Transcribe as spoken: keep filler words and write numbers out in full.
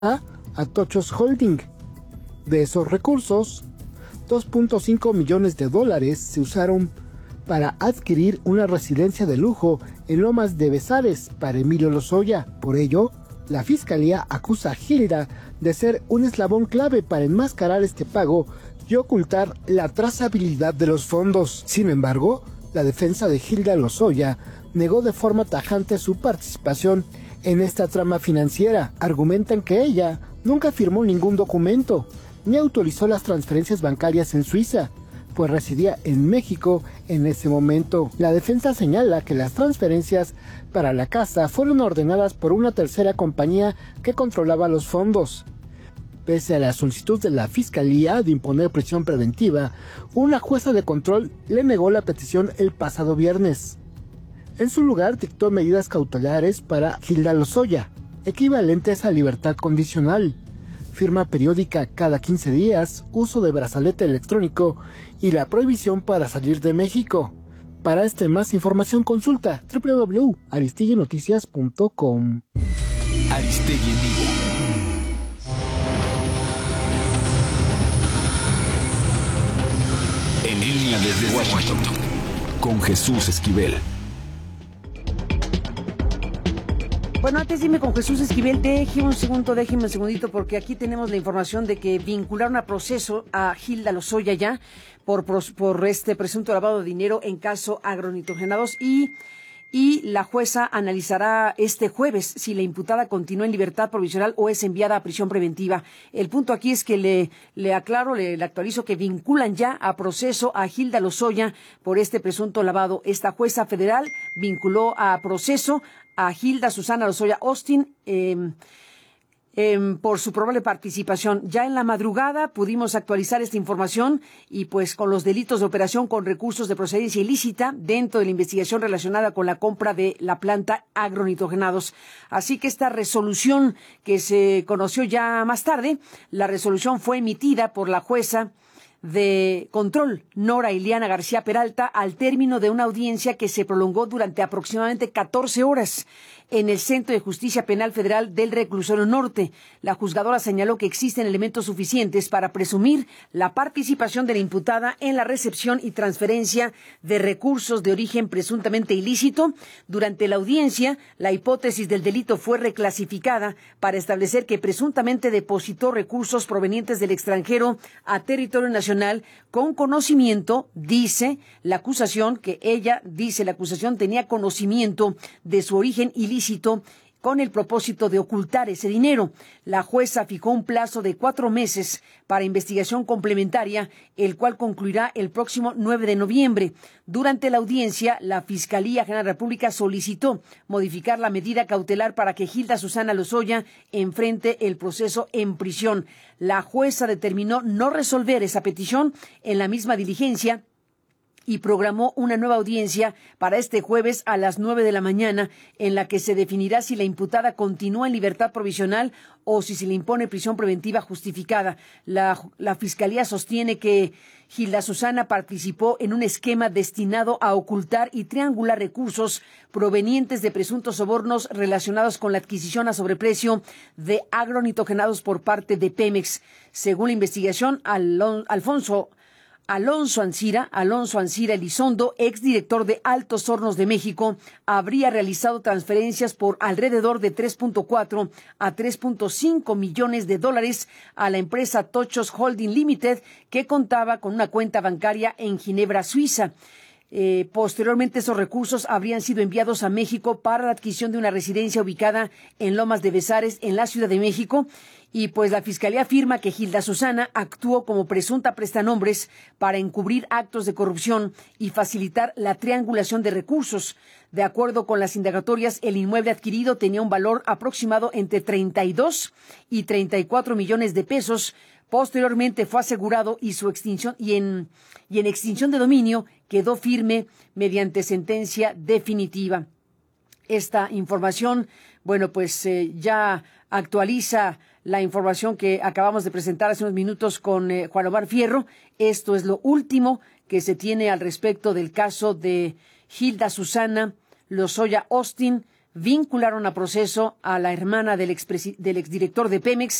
a Tochos Holding. De esos recursos, dos punto cinco millones de dólares se usaron para adquirir una residencia de lujo en Lomas de Bezares para Emilio Lozoya. Por ello, la Fiscalía acusa a Gilda de ser un eslabón clave para enmascarar este pago y ocultar la trazabilidad de los fondos. Sin embargo, la defensa de Gilda Lozoya negó de forma tajante su participación en esta trama financiera. Argumentan que ella nunca firmó ningún documento ni autorizó las transferencias bancarias en Suiza, pues residía en México en ese momento. La defensa señala que las transferencias para la casa fueron ordenadas por una tercera compañía que controlaba los fondos. Pese a la solicitud de la Fiscalía de imponer prisión preventiva, una jueza de control le negó la petición el pasado viernes. En su lugar dictó medidas cautelares para Gilda Lozoya, equivalentes a libertad condicional, firma periódica cada quince días, uso de brazalete electrónico y la prohibición para salir de México. Para este más información consulta doble u doble u doble u punto aristegui noticias punto com. Aristegui en vivo. En línea desde Washington, con Jesús Esquivel. Bueno, antes dime con Jesús Esquivel, déjeme un segundo, déjeme un segundito, porque aquí tenemos la información de que vincularon a proceso a Gilda Lozoya ya por, por, por este presunto lavado de dinero en caso agronitrogenados y, y la jueza analizará este jueves si la imputada continúa en libertad provisional o es enviada a prisión preventiva. El punto aquí es que le, le aclaro, le, le actualizo que vinculan ya a proceso a Gilda Lozoya por este presunto lavado. Esta jueza federal vinculó a proceso a Gilda Susana Lozoya Austin eh, eh, por su probable participación. Ya en la madrugada pudimos actualizar esta información y pues con los delitos de operación con recursos de procedencia ilícita dentro de la investigación relacionada con la compra de la planta agronitrogenados. Así que esta resolución que se conoció ya más tarde, la resolución fue emitida por la jueza de control, Nora Iliana García Peralta, al término de una audiencia que se prolongó durante aproximadamente catorce horas en el Centro de Justicia Penal Federal del Reclusorio Norte. La juzgadora señaló que existen elementos suficientes para presumir la participación de la imputada en la recepción y transferencia de recursos de origen presuntamente ilícito. Durante la audiencia, la hipótesis del delito fue reclasificada para establecer que presuntamente depositó recursos provenientes del extranjero a territorio nacional con conocimiento, dice la acusación, que ella, dice la acusación, tenía conocimiento de su origen ilícito con el propósito de ocultar ese dinero. La jueza fijó un plazo de cuatro meses para investigación complementaria, el cual concluirá el próximo nueve de noviembre. Durante la audiencia, la Fiscalía General de la República solicitó modificar la medida cautelar para que Gilda Susana Lozoya enfrente el proceso en prisión. La jueza determinó no resolver esa petición en la misma diligencia y programó una nueva audiencia para este jueves a las nueve de la mañana, en la que se definirá si la imputada continúa en libertad provisional o si se le impone prisión preventiva justificada. La, la Fiscalía sostiene que Gilda Susana participó en un esquema destinado a ocultar y triangular recursos provenientes de presuntos sobornos relacionados con la adquisición a sobreprecio de agronitrogenados por parte de Pemex. Según la investigación, Alon, Alfonso Alonso Ancira, Alonso Ancira Elizondo, exdirector de Altos Hornos de México, habría realizado transferencias por alrededor de tres punto cuatro a tres punto cinco millones de dólares a la empresa Tochos Holding Limited, que contaba con una cuenta bancaria en Ginebra, Suiza. Eh, posteriormente, esos recursos habrían sido enviados a México para la adquisición de una residencia ubicada en Lomas de Bezares, en la Ciudad de México. Y pues la Fiscalía afirma que Gilda Susana actuó como presunta prestanombres para encubrir actos de corrupción y facilitar la triangulación de recursos. De acuerdo con las indagatorias, el inmueble adquirido tenía un valor aproximado entre treinta y dos y treinta y cuatro millones de pesos. Posteriormente fue asegurado y su extinción y en y en extinción de dominio quedó firme mediante sentencia definitiva. Esta información, bueno, pues eh, ya actualiza la información que acabamos de presentar hace unos minutos con eh, Juan Omar Fierro. Esto es lo último que se tiene al respecto del caso de Gilda Susana Lozoya Austin, vincularon a proceso a la hermana del, expresi- del exdirector de Pemex,